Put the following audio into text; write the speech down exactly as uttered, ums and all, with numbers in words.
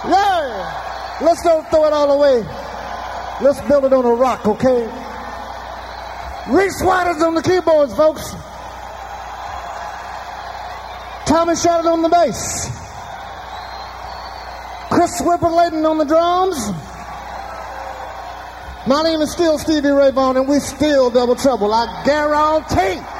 Yeah. Let's don't throw it all away. Let's build it on a rock, okay? Reese Waters on the keyboards, folks. Tommy Shattuck on the bass. Chris Whipper-Layton on the drums. My name is still Stevie Ray Vaughan, and we still double trouble. I guarantee.